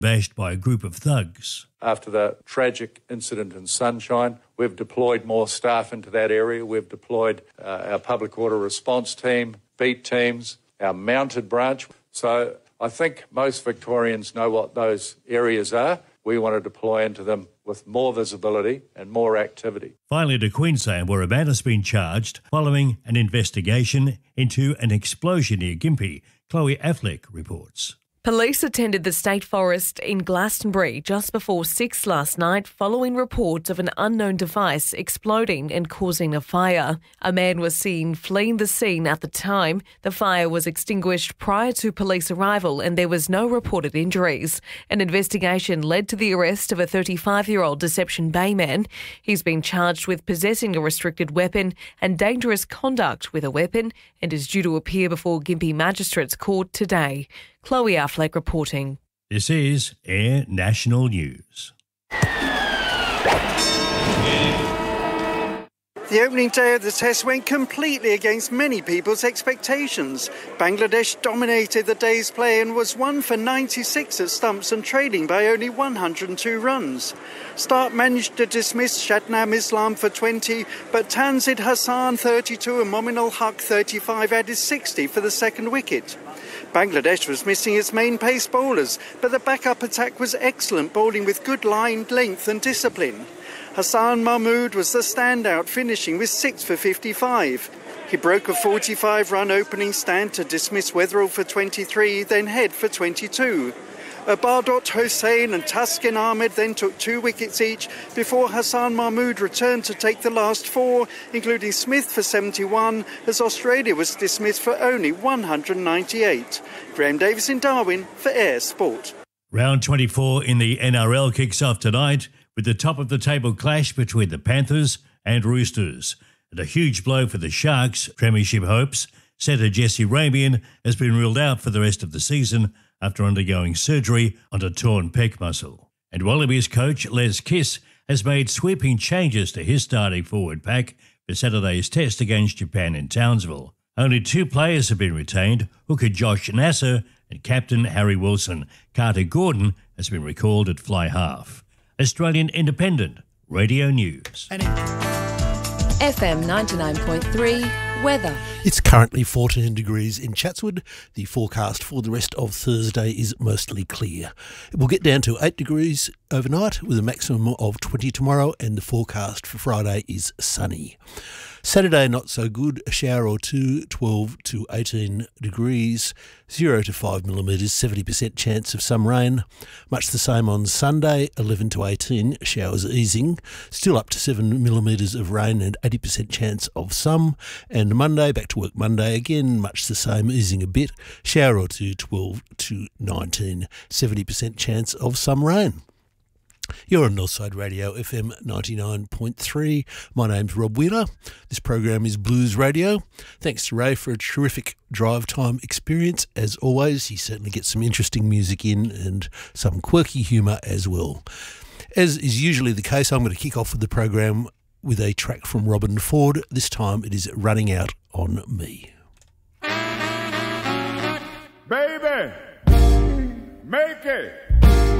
bashed by a group of thugs. After the tragic incident in Sunshine, we've deployed more staff into that area. We've deployed our public order response team, beat teams, our mounted branch. So I think most Victorians know what those areas are. We want to deploy into them with more visibility and more activity. Finally to Queensland, where a man has been charged following an investigation into an explosion near Gympie. Chloe Affleck reports. Police attended the State Forest in Glastonbury just before 6 last night following reports of an unknown device exploding and causing a fire. A man was seen fleeing the scene at the time. The fire was extinguished prior to police arrival and there was no reported injuries. An investigation led to the arrest of a 35-year-old Deception Bay man. He's been charged with possessing a restricted weapon and dangerous conduct with a weapon and is due to appear before Gympie Magistrates Court today. Chloe Affleck reporting. This is Air National News. The opening day of the test went completely against many people's expectations. Bangladesh dominated the day's play and was 1 for 96 at stumps and trailing by only 102 runs. Stark managed to dismiss Shadnam Islam for 20, but Tanzid Hassan 32 and Mominul Haq 35 added 60 for the second wicket. Bangladesh was missing its main pace bowlers, but the backup attack was excellent, bowling with good line, length and discipline. Hassan Mahmood was the standout, finishing with 6 for 55. He broke a 45-run opening stand to dismiss Weatherall for 23, then Head for 22. Bardot Hossain and Taskin Ahmed then took 2 wickets each before Hassan Mahmood returned to take the last 4, including Smith for 71, as Australia was dismissed for only 198. Graham Davis in Darwin for Air Sport. Round 24 in the NRL kicks off tonight with the top-of-the-table clash between the Panthers and Roosters. And a huge blow for the Sharks' premiership hopes. Centre Jesse Ramian has been ruled out for the rest of the season after undergoing surgery on a torn pec muscle. And Wallabies coach Les Kiss has made sweeping changes to his starting forward pack for Saturday's test against Japan in Townsville. Only 2 players have been retained, hooker Josh Nasser and captain Harry Wilson. Carter Gordon has been recalled at fly half. Australian Independent Radio News. FM 99.3 weather. It's currently 14 degrees in Chatswood. The forecast for the rest of Thursday is mostly clear. It will get down to 8 degrees overnight with a maximum of 20 tomorrow, and the forecast for Friday is sunny. Saturday, not so good, a shower or two, 12 to 18 degrees, 0 to 5 millimetres, 70% chance of some rain. Much the same on Sunday, 11 to 18, showers easing, still up to 7 millimetres of rain and 80% chance of some. And Monday, back to work Monday again, much the same, easing a bit, shower or two, 12 to 19, 70% chance of some rain. You're on Northside Radio, FM 99.3. My name's Rob Wheeler. This program is Blues Radio. Thanks to Ray for a terrific drive time experience. As always, he certainly gets some interesting music in and some quirky humour as well. As is usually the case, I'm going to kick off with the program with a track from Robin Ford. This time it is Running Out on Me. Baby, make it.